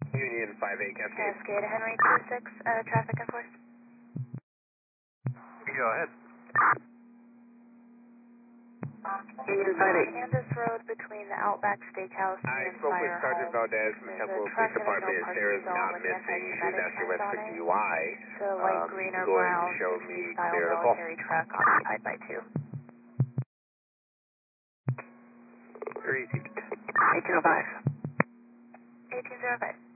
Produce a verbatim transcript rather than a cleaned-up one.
Union five eight Cascade. Cascade, Henry two six, uh, traffic enforced. Go ahead. Union five eight. Kansas Road between the Outback Steakhouse I and spoke with Fire Sergeant Hall. Valdez from the There's a Temple truck Police having no Department. parking Sarah's zone not with missing. She was anti-Semitic actually signs arrested on for it. D U I. The light Um, green or going brown to show me sixty-style clear the call. military truck occupied by two. Three. eighteen oh five. eighteen oh five.